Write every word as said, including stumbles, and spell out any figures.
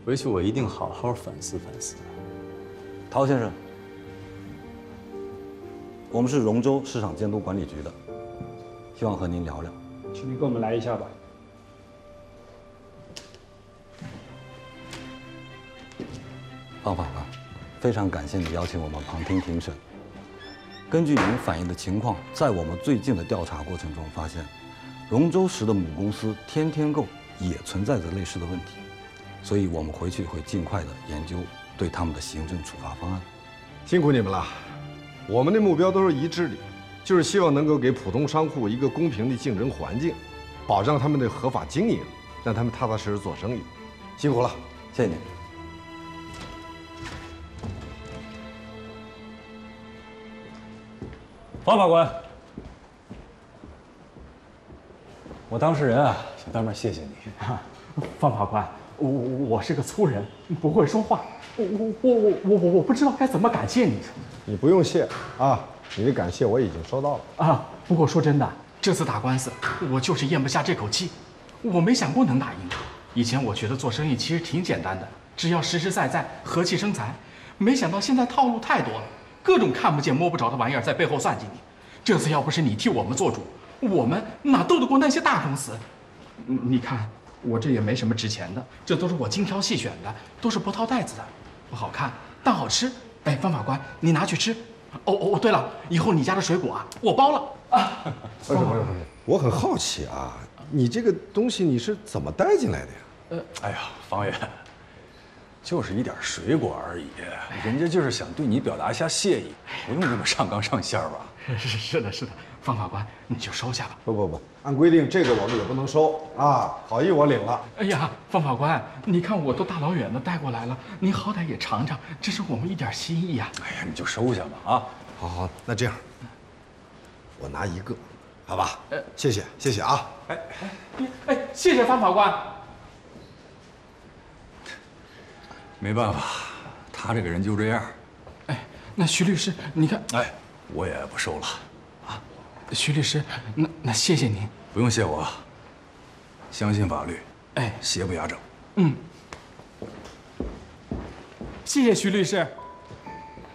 回去我一定好好反思反思。 陶先生，我们是荣州市场监督管理局的，希望和您聊聊。 请您跟我们来一下吧。 方法官，非常感谢你邀请我们旁听庭审。根据您反映的情况，在我们最近的调查过程中发现，荣州市的母公司天天购也存在着类似的问题，所以我们回去会尽快的研究对他们的行政处罚方案。 辛苦你们了，我们的目标都是一致的，就是希望能够给普通商户一个公平的竞争环境，保障他们的合法经营，让他们踏踏实实做生意。辛苦了， 谢谢您。 方法官，我当事人啊，想当面谢谢你。方法官，我我我是个粗人，不会说话，我我我我我我我不知道该怎么感谢你。 你不用谢啊，你的感谢我已经收到了啊。不过说真的，这次打官司，我就是咽不下这口气。我没想过能打赢。以前我觉得做生意其实挺简单的，只要实实在在、和气生财。没想到现在套路太多了。各种看不见摸不着的玩意儿在背后算计你，这次要不是你替我们做主，我们哪斗得过那些大公司？你看，我这也没什么值钱的，这都是我精挑细选的，都是不套袋子的，不好看但好吃。哎，方法官，你拿去吃。哦哦，对了，以后你家的水果啊，我包了啊。 不是不是不是，我很好奇啊，你这个东西你是怎么带进来的呀？ 呃，哎呀，方远。就是一点水果而已，人家就是想对你表达一下谢意，不用这么上纲上线吧？ 是是的，是的，方法官你就收下吧。 不不不，按规定这个我们也不能收啊，好意我领了。 哎呀，方法官，你看我都大老远的带过来了，您好歹也尝尝，这是我们一点心意呀。 哎呀，你就收下吧啊！ 好好，那这样，我拿一个，好吧？呃，谢谢谢谢啊！ 哎哎哎，谢谢方法官。 没办法，他这个人就这样。 哎，那徐律师，你看， 哎，我也不收了。 啊，徐律师，那那谢谢您。 不用谢我，相信法律。 哎， 邪不压正。 嗯，谢谢徐律师。